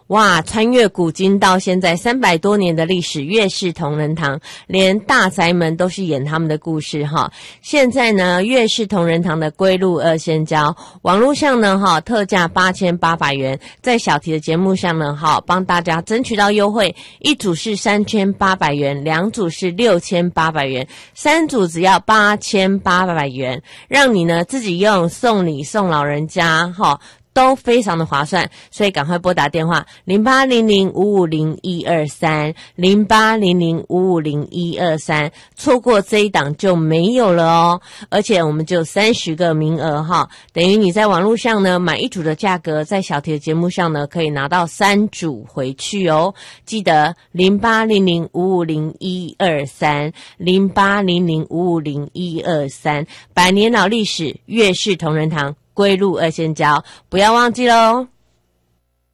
哇，穿越古今到现在300多年的历史，岳氏同仁堂连大宅门都是演他们的故事哈。现在呢，岳氏同仁堂的龟鹿二仙胶，网络上呢特价8800元，在小题的节目上呢帮大家争取到优惠，一组是3800元，2组是6800元，3组只要8800元，让你呢自己用，送礼送老人家都非常的划算，所以赶快拨打电话0800550123，0800550123，错过这一档就没有了哦。而且我们就30个名额等于你在网络上呢买一组的价格，在小题的节目上呢可以拿到3组回去哦。记得0800550123，0800550123，100年老历史，岳氏同仁堂龟鹿二仙胶，不要忘记咯。